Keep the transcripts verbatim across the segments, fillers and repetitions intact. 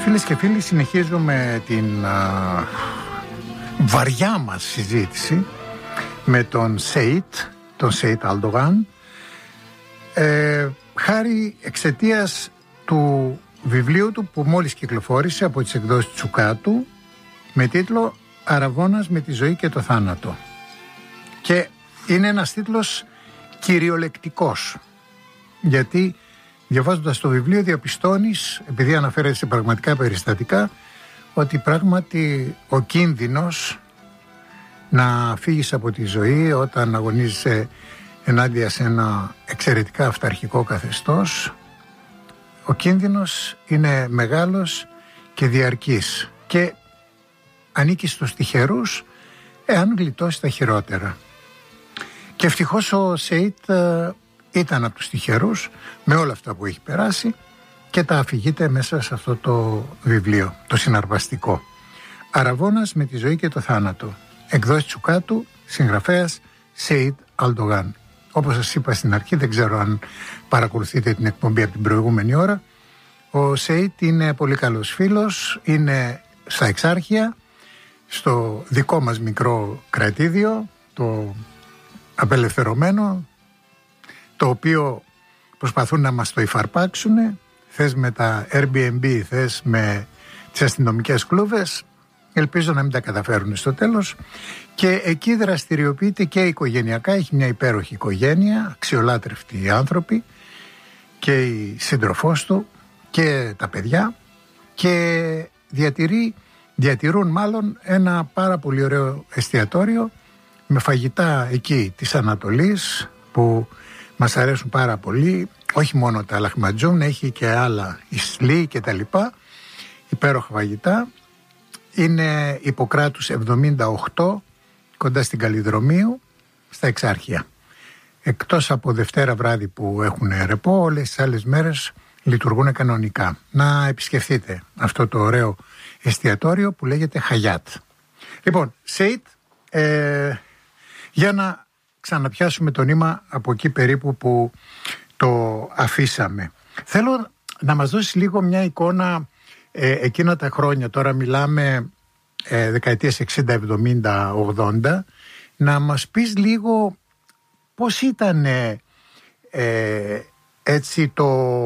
Φίλες και φίλοι, συνεχίζουμε την α, βαριά μας συζήτηση με τον Σεϊτ, τον Σεϊτ Αλντογάν, ε, χάρη εξαιτίας του βιβλίου του που μόλις κυκλοφόρησε από τις εκδόσεις Τσουκάτου με τίτλο «Αραβώνας με τη ζωή και το θάνατο». Και είναι ένας τίτλος κυριολεκτικός, γιατί διαβάζοντας το βιβλίο διαπιστώνεις, επειδή αναφέρεται σε πραγματικά περιστατικά, ότι πράγματι ο κίνδυνος να φύγεις από τη ζωή όταν αγωνίζεσαι ενάντια σε ένα εξαιρετικά αυταρχικό καθεστώς, ο κίνδυνος είναι μεγάλος και διαρκής και ανήκει στους τυχερούς εάν γλιτώσει τα χειρότερα. Και ευτυχώς ο Σεϊτ ήταν από τους τυχερούς με όλα αυτά που έχει περάσει και τα αφηγείται μέσα σε αυτό το βιβλίο, το συναρπαστικό. «Αραβώνας με τη ζωή και το θάνατο». Εκδόσεις Τσουκάτου, συγγραφέας Σεϊτ Αλντογάν. Όπως σας είπα στην αρχή, δεν ξέρω αν παρακολουθείτε την εκπομπή από την προηγούμενη ώρα, ο Σεϊτ είναι πολύ καλός φίλος, είναι στα Εξάρχεια, στο δικό μας μικρό κρατήδιο, το απελευθερωμένο, το οποίο προσπαθούν να μας το υφαρπάξουν, θες με τα Airbnb, θες με τις αστυνομικές κλούβες, ελπίζω να μην τα καταφέρουν στο τέλος. Και εκεί δραστηριοποιείται και οικογενειακά, έχει μια υπέροχη οικογένεια, αξιολάτρευτοι άνθρωποι και η σύντροφός του και τα παιδιά, και διατηρεί, διατηρούν μάλλον ένα πάρα πολύ ωραίο εστιατόριο με φαγητά εκεί της Ανατολής που μας αρέσουν πάρα πολύ, όχι μόνο τα λαχματζούν, έχει και άλλα, ισλί και τα λοιπά, υπέροχα φαγητά. Είναι Ιπποκράτους εβδομήντα οκτώ, κοντά στην Καλλιδρομίου, στα Εξάρχεια. Εκτός από Δευτέρα βράδυ που έχουν ρεπό, όλες τις άλλες μέρες λειτουργούν κανονικά. Να επισκεφθείτε αυτό το ωραίο εστιατόριο που λέγεται Χαγιάτ. Λοιπόν, Σεϊτ, ε, για να ξαναπιάσουμε το νήμα από εκεί περίπου που το αφήσαμε. Θέλω να μας δώσει λίγο μια εικόνα ε, εκείνα τα χρόνια, τώρα μιλάμε ε, δεκαετίες εξήντα, εβδομήντα, ογδόντα, να μας πεις λίγο πώς ήταν ε, ε, έτσι το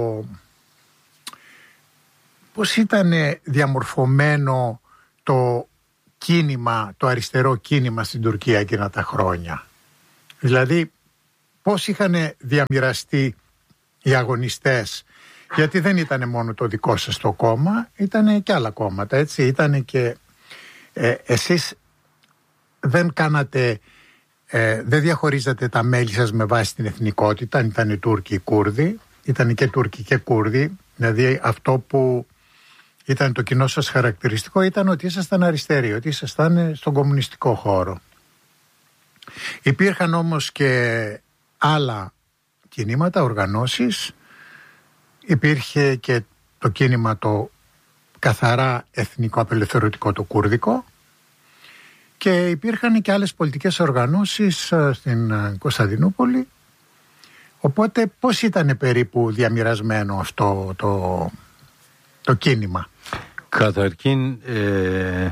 πώς ήταν διαμορφωμένο το κίνημα, το αριστερό κίνημα στην Τουρκία εκείνα τα χρόνια. Δηλαδή πώς είχαν διαμοιραστεί οι αγωνιστές, γιατί δεν ήταν μόνο το δικό σας το κόμμα, ήταν και άλλα κόμματα, έτσι, ήταν και ε, εσείς δεν κάνατε, ε, δεν διαχωρίζατε τα μέλη σας με βάση την εθνικότητα, αν ήταν Τούρκοι ή Κούρδοι, ήταν και Τούρκοι και Κούρδοι, δηλαδή αυτό που ήταν το κοινό σας χαρακτηριστικό ήταν ότι ήσασταν αριστεροί, ότι ήσασταν στον κομμουνιστικό χώρο. Υπήρχαν όμως και άλλα κινήματα, οργανώσεις, υπήρχε και το κίνημα το καθαρά εθνικό απελευθερωτικό, το κουρδικό, και υπήρχαν και άλλες πολιτικές οργανώσεις στην Κωνσταντινούπολη. Οπότε πώς ήταν περίπου διαμοιρασμένο αυτό το, το κίνημα? Καταρχήν ε,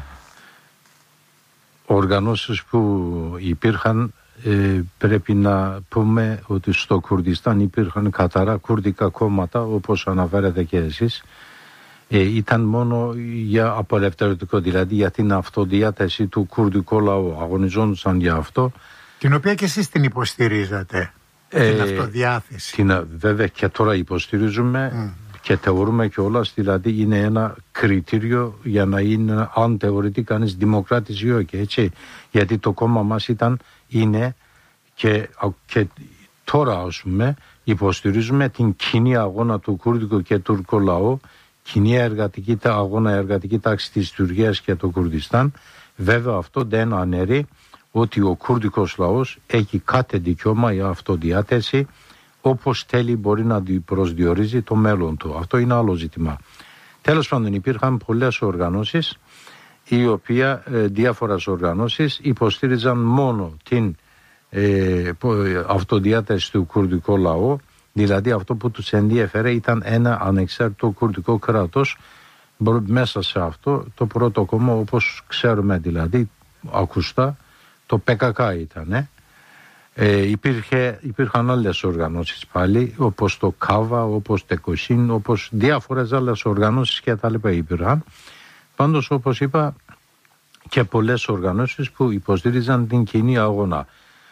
οργανώσεις που υπήρχαν, ε, πρέπει να πούμε ότι στο Κουρδιστάν υπήρχαν καθαρά κουρδικά κόμματα, όπως αναφέρατε και εσείς. Ε, ήταν μόνο για απελευθερωτικό, δηλαδή για την αυτοδιάθεση του κουρδικού λαού. Αγωνιζόντουσαν για αυτό. Την οποία και εσείς την υποστηρίζατε, ε, την αυτοδιάθεση. Την, βέβαια και τώρα υποστηρίζουμε mm. και θεωρούμε κιόλας, δηλαδή είναι ένα κριτήριο για να είναι, αν θεωρείται κανείς δημοκράτης ή όχι, έτσι. Γιατί το κόμμα μας ήταν, είναι και, και τώρα ας πούμε υποστηρίζουμε την κοινή αγώνα του κουρδικού και τουρκικού λαού, κοινή εργατική αγώνα, εργατική τάξη της Τουρκίας και του Κουρδιστάν. Βέβαια αυτό δεν αναιρεί ότι ο κουρδικός λαός έχει κάθε δικαίωμα για αυτοδιάθεση, όπως θέλει μπορεί να προσδιορίζει το μέλλον του. Αυτό είναι άλλο ζήτημα. Τέλος πάντων, υπήρχαν πολλές οργανώσεις, οι οποίες ε, διάφορες οργανώσεις υποστήριζαν μόνο την ε, αυτοδιάθεση του κουρδικού λαού. Δηλαδή αυτό που τους ενδιαφέρε ήταν ένα ανεξάρτητο κουρδικό κράτος, Μέσα σε αυτό το πρώτο κόμμα, όπως ξέρουμε δηλαδή ακουστά, το πε κα κα ήταν. Ε, υπήρχε, υπήρχαν άλλες οργανώσεις πάλι, όπως το ΚΑΒΑ, όπως το ΚΟΣΥΝ, όπως διάφορες άλλες οργανώσεις και τα λοιπά υπήρχαν. Πάντως, όπως είπα, και πολλές οργανώσεις που υποστήριζαν την κοινή αγώνα.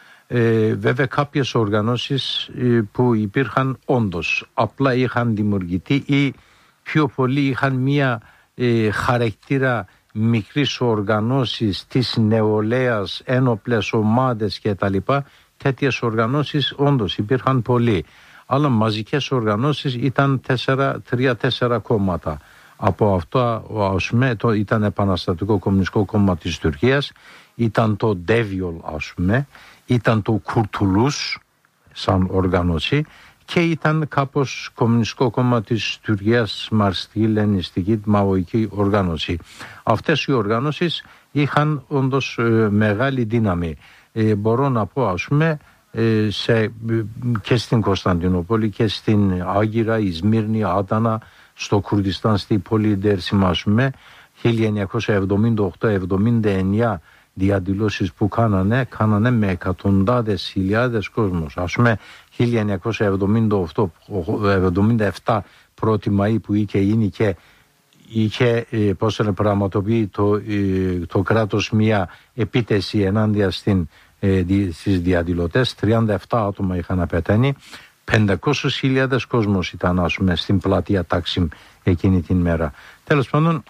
Ε, βέβαια κάποιες οργανώσεις ε, που υπήρχαν όντως απλά είχαν δημιουργηθεί ή πιο πολύ είχαν μία ε, χαρακτήρα μικρής οργανώσεις της νεολαίας, ένοπλες ομάδες κτλ. Τέτοιες οργανώσεις όντως υπήρχαν πολλοί, αλλά μαζικές οργανώσεις ήταν τρία-τέσσερα κόμματα. Από αυτό, ας πούμε, το ήταν Επαναστατικό Κομμουνιστικό Κόμμα της Τουρκίας, ήταν το Ντέβιολ, ας πούμε, ήταν το Κουρτουλούς σαν οργάνωση και ήταν κάπως Κομμουνιστικό Κόμμα της Τουρκίας, μαρξιστική, λενινιστική, μαοϊκή οργάνωση. Αυτές οι οργάνωσεις είχαν όντως ε, μεγάλη δύναμη. Ε, μπορώ να πω, ας πούμε, ε, σε, και στην Κωνσταντινούπολη και στην Άγκυρα, η Σμύρνη, Άτανα, στο Κουρδιστάν, στη πόλη Ντέρσιμα, ας πούμε, χίλια εννιακόσια εβδομήντα οκτώ εβδομήντα εννιά διαδηλώσεις που κάνανε, κάνανε με εκατοντάδες χιλιάδες κόσμος. Ας πούμε, χίλια εννιακόσια εβδομήντα οκτώ εβδομήντα επτά πρώτη Μαΐου που είχε γίνει και είχε, πώς είναι, πραγματοποιεί το, το κράτος μια επίτεση ενάντια στην, στις διαδηλωτές. τριάντα επτά άτομα είχαν πεθάνει. πεντακόσιες χιλιάδες κόσμος ήταν, ας πούμε, στην πλατεία Τάξιμ εκείνη την μέρα. Τέλος πάντων,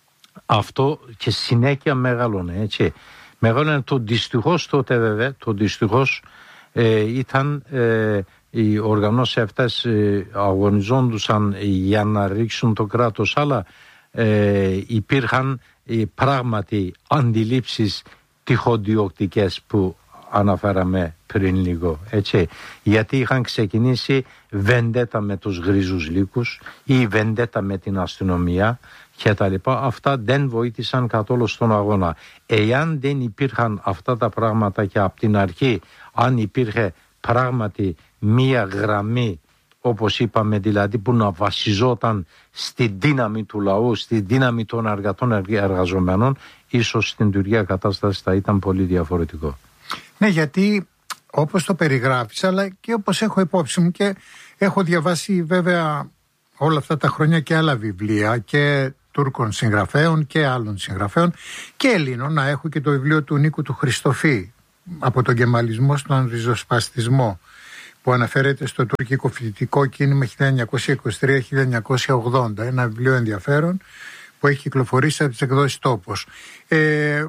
αυτό και συνέχεια μεγάλωνε, έτσι. Μεγάλωνε το δυστυχώς τότε, βέβαια, το δυστυχώς ε, ήταν ε, οι οργανώσεις αυτές ε, αγωνιζόντουσαν για να ρίξουν το κράτος, αλλά ε, υπήρχαν ε, πράγματι αντιλήψεις τυχοδιοκτικές που αναφέραμε πριν λίγο, έτσι, γιατί είχαν ξεκινήσει βεντέτα με τους γρίζους λύκους ή βεντέτα με την αστυνομία και τα λοιπά. Αυτά δεν βοήθησαν καθόλου στον αγώνα. Εάν δεν υπήρχαν αυτά τα πράγματα και από την αρχή, αν υπήρχε πράγματι μία γραμμή, όπως είπαμε, δηλαδή που να βασιζόταν στη δύναμη του λαού, στη δύναμη των εργατών εργαζομένων, ίσως στην Τουρκία κατάσταση θα ήταν πολύ διαφορετικό. Ναι, γιατί όπως το περιγράφεις, αλλά και όπως έχω υπόψη μου και έχω διαβάσει βέβαια όλα αυτά τα χρόνια και άλλα βιβλία και Τούρκων συγγραφέων και άλλων συγγραφέων και Ελλήνων, να έχω και το βιβλίο του Νίκου του Χριστοφή, από τον κεμαλισμό στον ριζοσπαστισμό, που αναφέρεται στο τουρκικό φοιτητικό κίνημα χίλια εννιακόσια είκοσι τρία με χίλια εννιακόσια ογδόντα, ένα βιβλίο ενδιαφέρον που έχει κυκλοφορήσει από τις εκδόσεις Τόπος. Ε,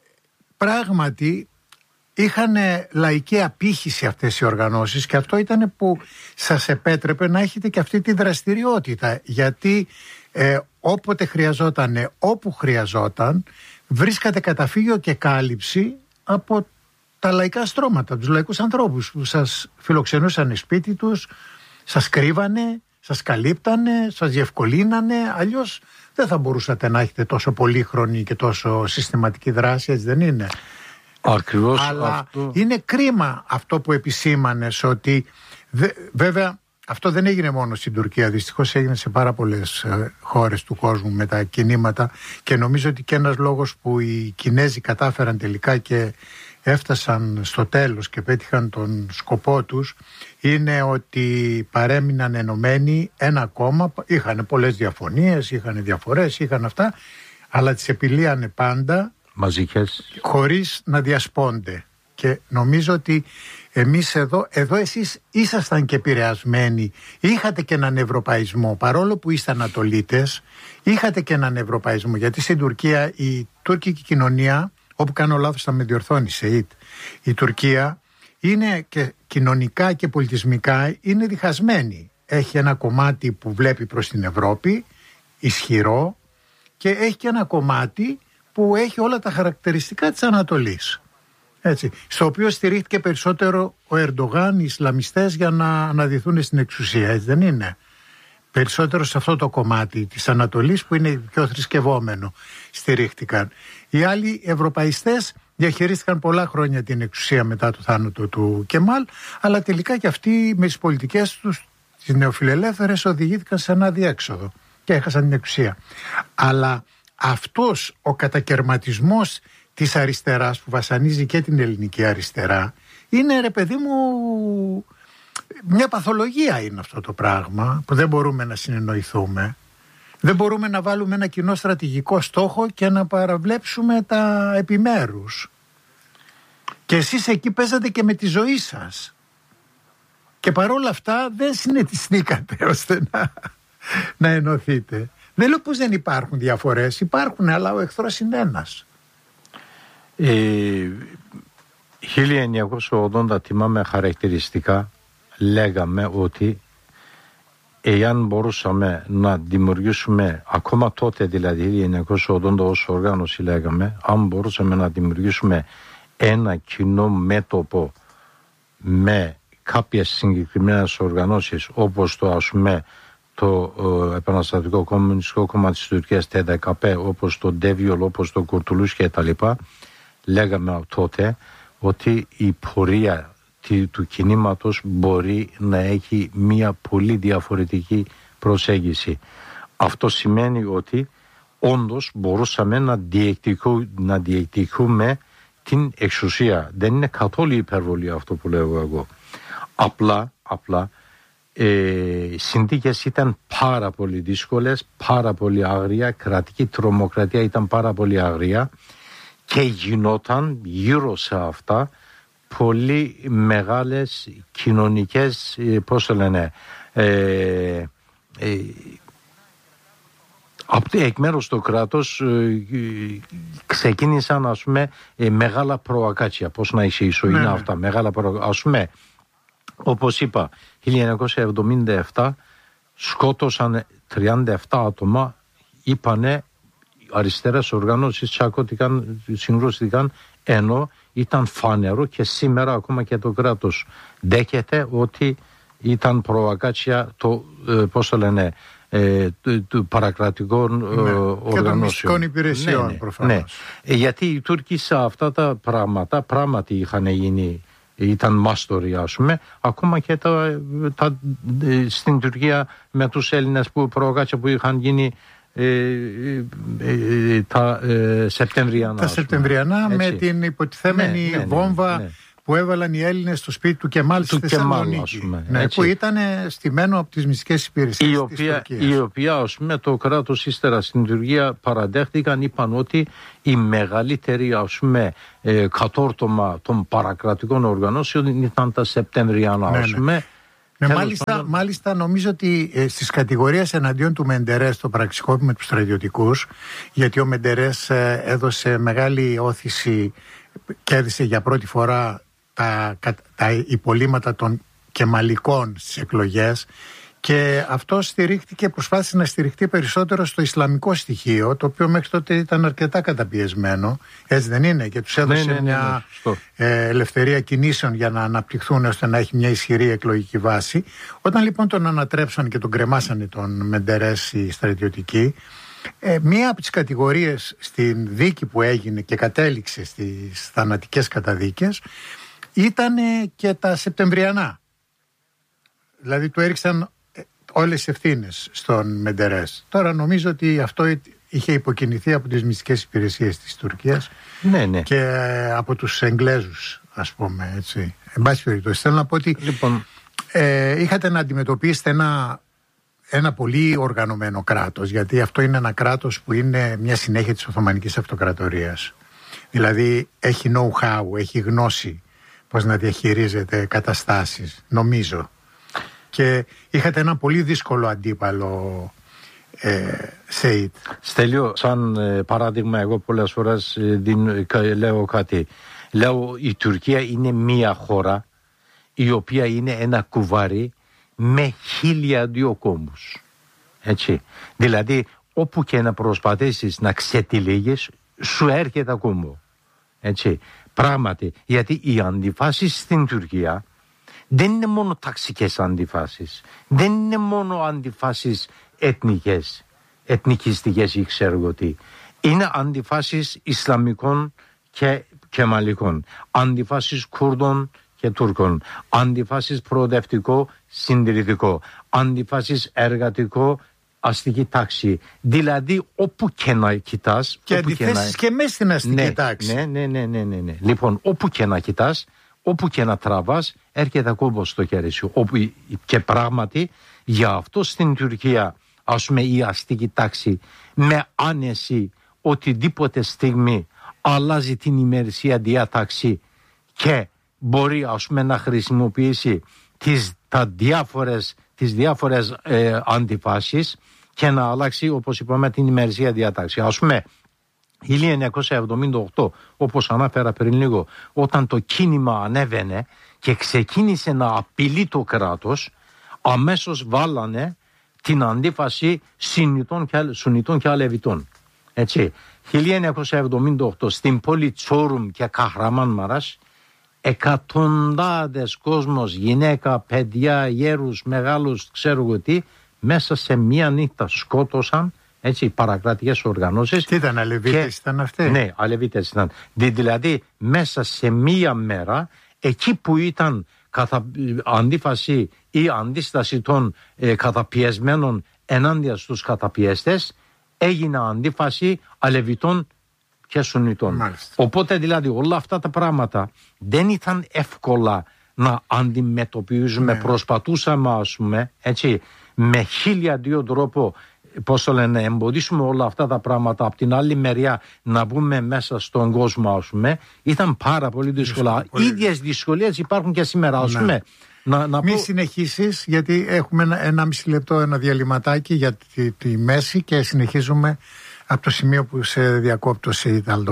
πράγματι είχαν λαϊκή απήχηση αυτές οι οργανώσεις και αυτό ήταν που σας επέτρεπε να έχετε και αυτή τη δραστηριότητα, γιατί ε, όποτε χρειαζόταν, όπου χρειαζόταν, βρίσκατε καταφύγιο και κάλυψη από τα λαϊκά στρώματα, τους λαϊκούς ανθρώπους που σας φιλοξενούσαν σπίτι τους, σας κρύβανε, σας καλύπτανε, σας διευκολύνανε, αλλιώς δεν θα μπορούσατε να έχετε τόσο πολύχρονη και τόσο συστηματική δράση, έτσι δεν είναι? Ακριβώς. Αλλά αυτό... είναι κρίμα αυτό που επισήμανες, ότι δε, βέβαια αυτό δεν έγινε μόνο στην Τουρκία, δυστυχώς έγινε σε πάρα πολλές ε, χώρες του κόσμου με τα κινήματα, και νομίζω ότι και ένας λόγος που οι Κινέζοι κατάφεραν τελικά και έφτασαν στο τέλος και πέτυχαν τον σκοπό τους είναι ότι παρέμειναν ενωμένοι ένα κόμμα. Είχαν πολλές διαφωνίες, είχαν διαφορές, είχαν αυτά, αλλά τις επιλύανε πάντα μαζικές, χωρίς να διασπώνται. Και νομίζω ότι εμείς εδώ, εδώ εσείς ήσασταν και επηρεασμένοι, είχατε και έναν ευρωπαϊσμό, παρόλο που είστε Ανατολίτες, είχατε και έναν ευρωπαϊσμό, γιατί στην Τουρκία η τουρκική κοινωνία, όπου κάνω λάθος θα με διορθώνει Σεΐτ, η Τουρκία είναι και κοινωνικά και πολιτισμικά είναι διχασμένη. Έχει ένα κομμάτι που βλέπει προς την Ευρώπη, ισχυρό, και έχει και ένα κομμάτι που έχει όλα τα χαρακτηριστικά της Ανατολής. Έτσι, στο οποίο στηρίχθηκε περισσότερο ο Ερντογάν, οι Ισλαμιστές, για να αναδυθούν στην εξουσία, έτσι δεν είναι? Περισσότερο σε αυτό το κομμάτι της Ανατολής που είναι πιο θρησκευόμενο στηρίχτηκαν. Οι άλλοι ευρωπαϊστές διαχειρίστηκαν πολλά χρόνια την εξουσία μετά το θάνατο του Κεμάλ, αλλά τελικά και αυτοί με τις πολιτικές τους, τις νεοφιλελεύθερες, οδηγήθηκαν σε ένα αδιέξοδο. και έχασαν την εξουσία. Αλλά αυτός ο κατακερματισμός της αριστεράς που βασανίζει και την ελληνική αριστερά είναι, ρε παιδί μου, μια παθολογία είναι αυτό το πράγμα που δεν μπορούμε να συνεννοηθούμε. Δεν μπορούμε να βάλουμε ένα κοινό στρατηγικό στόχο και να παραβλέψουμε τα επιμέρους. Και εσείς εκεί παίζατε και με τη ζωή σας. Και παρόλα αυτά δεν συνετιστήκατε ώστε να, να ενωθείτε. Δεν λέω πως δεν υπάρχουν διαφορές, υπάρχουν, αλλά ο εχθρός είναι ένας. Ε, χίλια εννιακόσια ογδόντα θυμάμαι χαρακτηριστικά λέγαμε ότι εάν μπορούσαμε να δημιουργήσουμε, ακόμα τότε δηλαδή χίλια εννιακόσια ογδόντα ως οργάνωση λέγαμε, αν μπορούσαμε να δημιουργήσουμε ένα κοινό μέτωπο με κάποιες συγκεκριμένες οργανώσεις όπως το ας πούμε το ε, Επαναστατικό Κομμουνιστικό Κόμμα της Τουρκίας Τ Δ Κ Π, όπως το Ντέβιολ, όπως το Κουρτουλούς και τα λοιπά, λέγαμε τότε ότι η πορεία του κινήματος μπορεί να έχει μια πολύ διαφορετική προσέγγιση. Αυτό σημαίνει ότι όντως μπορούσαμε να, διεκδικού, να διεκδικούμε την εξουσία. Δεν είναι καθόλου υπερβολή αυτό που λέω εγώ. Απλά, απλά ε, συνθήκες ήταν πάρα πολύ δύσκολες, πάρα πολύ άγρια, κρατική τρομοκρατία ήταν πάρα πολύ άγρια και γινόταν γύρω σε αυτά πολύ μεγάλες κοινωνικές, πώς το λένε, ε, ε, εκ μέρους του κράτους ε, ξεκίνησαν, ας πούμε, ε, μεγάλα προακάτσια, πώς να ισχύσω, είναι αυτά, μεγάλα προακάτσια, ας πούμε, όπως είπα, χίλια εννιακόσια εβδομήντα επτά σκότωσαν τριάντα επτά άτομα, είπανε αριστερές οργανώσεις τσακώθηκαν, συγκρούστηκαν, ενώ ήταν φανερό και σήμερα ακόμα και το κράτος δέχεται ότι ήταν προακάτσια το, ε, πώς το λένε, ε, του, του παρακρατικών ναι, ε, οργανώσεων. Και των μυστικών υπηρεσιών, ναι, ναι, προφανώς. Ναι. Γιατί οι Τούρκοι σε αυτά τα πράγματα πράγματι είχαν γίνει, ήταν μάστοροι, ας πούμε, ακόμα και τα, τα, στην Τουρκία με τους Έλληνες που προακάτσια που είχαν γίνει Ε, ε, ε, τα ε, Σεπτεμβριανά. Τα Σεπτεμβριανά με την υποτιθέμενη ναι, ναι, ναι, βόμβα ναι, ναι. που έβαλαν οι Έλληνες στο σπίτι του Κεμάλ στη Θεσσαλονίκη. Ναι, που ήταν στημένο από τις μυστικές υπηρεσίες η της οποία, Τουρκίας. Η οποία, ας πούμε, το κράτος ύστερα στην Τουρκία παραδέχτηκαν, είπαν ότι η μεγαλύτερη, ας πούμε, ε, κατόρτωμα των παρακρατικών οργανώσεων ήταν τα Σεπτεμβριανά, ναι, ας πούμε. Ναι. Ναι, μάλιστα, μάλιστα νομίζω ότι ε, στις κατηγορίες εναντίον του Μεντερές το πραξικόπημα με τους στρατιωτικούς, γιατί ο Μεντερές ε, έδωσε μεγάλη όθηση, κέρδισε για πρώτη φορά τα, τα υπολείμματα των κεμαλικών στις εκλογές και αυτό στηρίχτηκε, προσπάθησε να στηριχτεί περισσότερο στο ισλαμικό στοιχείο, το οποίο μέχρι τότε ήταν αρκετά καταπιεσμένο, έτσι δεν είναι, και τους έδωσε ναι, ναι, ναι, μια ναι, ε, ελευθερία κινήσεων για να αναπτυχθούν ώστε να έχει μια ισχυρή εκλογική βάση. Όταν λοιπόν τον ανατρέψαν και τον κρεμάσανε τον Μεντερές οι στρατιωτικοί, ε, μία από τις κατηγορίες στην δίκη που έγινε και κατέληξε στις θανατικές καταδίκες ήταν και τα Σεπτεμβριανά. Δηλαδή του έριξαν όλες τις ευθύνες στον Μεντερές. Τώρα νομίζω ότι αυτό είχε υποκινηθεί από τις μυστικές υπηρεσίες της Τουρκίας ναι, ναι. και από τους Εγγλέζους, ας πούμε, έτσι. Εν πάση περιπτώσει, θέλω να πω ότι λοιπόν... ε, είχατε να αντιμετωπίσετε ένα, ένα πολύ οργανωμένο κράτος, γιατί αυτό είναι ένα κράτος που είναι μια συνέχεια της Οθωμανικής Αυτοκρατορίας. Δηλαδή έχει know-how, έχει γνώση πώς να διαχειρίζεται καταστάσεις, νομίζω. Και είχατε ένα πολύ δύσκολο αντίπαλο, ε, Σεϊτ. Στέλιο, σαν ε, παράδειγμα, εγώ πολλές φορές ε, δίνω, λέω κάτι. Λέω η Τουρκία είναι μία χώρα η οποία είναι ένα κουβάρι με χίλια δύο κόμμους. Έτσι. Δηλαδή όπου και να προσπαθήσεις να ξετυλίγεις σου έρχεται κόμμο. Έτσι. Πράγματι, γιατί οι αντιφάσεις στην Τουρκία δεν είναι μόνο ταξικές αντιφάσεις, δεν είναι μόνο αντιφάσεις εθνικές, εθνικιστικές ή ξέρω εγώ τι. Είναι αντιφάσεις Ισλαμικών και Κεμαλικών, αντιφάσεις Κούρδων και Τούρκων, αντιφάσεις προοδευτικό, συντηρητικό, αντιφάσεις εργατικό, αστική τάξη. Δηλαδή όπου και να κοιτάς. Και αντιθέσεις και, να... και μέσα στην αστική ναι, τάξη. Ναι, ναι, ναι, ναι, ναι, ναι. Λοιπόν, όπου και να κοιτάς, όπου και να τραβάς, έρχεται κόμπος στο χέρι σου. Όπου... Και πράγματι, για αυτό στην Τουρκία, ας πούμε, η αστική τάξη με άνεση οτιδήποτε στιγμή αλλάζει την ημερησία διάταξη και μπορεί, ας πούμε, να χρησιμοποιήσει τις, τα διάφορες, τις διάφορες ε, αντιφάσεις και να αλλάξει, όπως είπαμε, την ημερησία διάταξη. Ας πούμε, χίλια εννιακόσια εβδομήντα οκτώ, όπως ανάφερα πριν λίγο, όταν το κίνημα ανέβαινε και ξεκίνησε να απειλεί το κράτος, αμέσως βάλανε την αντίφαση Σουνιτών και Αλεβιτών. Έτσι, χίλια εννιακόσια εβδομήντα οκτώ στην πόλη Τσόρουμ και Καχραμάν Μαράς, εκατοντάδες κόσμος, γυναίκα, παιδιά, γέρους, μεγάλους, ξέρω εγώ τι, μέσα σε μία νύχτα σκότωσαν, έτσι, παρακρατικές οργανώσεις. Τι ήταν, Αλεβίτες και... ήταν αυτοί? Ναι, Αλεβίτες ήταν. Δηλαδή, μέσα σε μία μέρα, εκεί που ήταν κατα... αντίφαση ή αντίσταση των ε, καταπιεσμένων ενάντια στους καταπιέστες, έγινε αντίφαση Αλεβιτών και Σουνιτών. Μάλιστα. Οπότε δηλαδή όλα αυτά τα πράγματα δεν ήταν εύκολα να αντιμετωπίζουμε. Ναι. Προσπαθούσαμε, ας πούμε, έτσι, με χίλια δύο τρόπο, πώς το λένε, εμποδίσουμε όλα αυτά τα πράγματα. Από την άλλη μεριά να μπούμε μέσα στον κόσμο, ας πούμε, ήταν πάρα πολύ δύσκολα. Πολύ... Ίδιες δυσκολίες υπάρχουν και σήμερα, ας πούμε. Να, να Μη πω... συνεχίσεις, γιατί έχουμε ένα, ένα μισή λεπτό, ένα διαλυματάκι για τη, τη μέση και συνεχίζουμε από το σημείο που σε διακόπτωσε η Ιταλδο.